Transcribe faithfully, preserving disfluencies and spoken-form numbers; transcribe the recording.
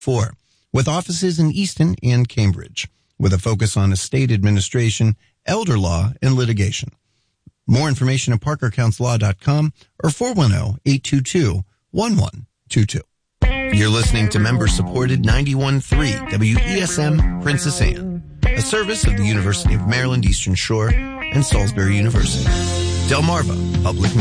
four, with offices in Easton and Cambridge, with a focus on estate administration, elder law, and litigation. More information at parker counts law dot com or four one zero, eight two two, one one two two. You're listening to member-supported ninety-one point three W E S M Princess Anne, a service of the University of Maryland Eastern Shore and Salisbury University. Delmarva Public Media.